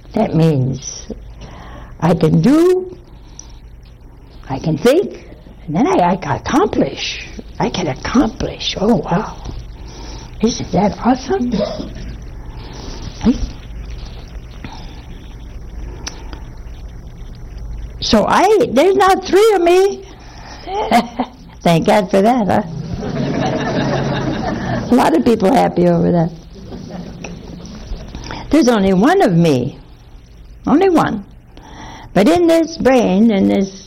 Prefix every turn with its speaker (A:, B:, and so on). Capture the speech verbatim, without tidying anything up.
A: That means I can do, I can think, and then I, I can accomplish. I can accomplish. Oh, wow. Isn't that awesome? So I, there's not three of me. Thank God for that, huh? A lot of people happy over that. There's only one of me. Only one. But in this brain, in this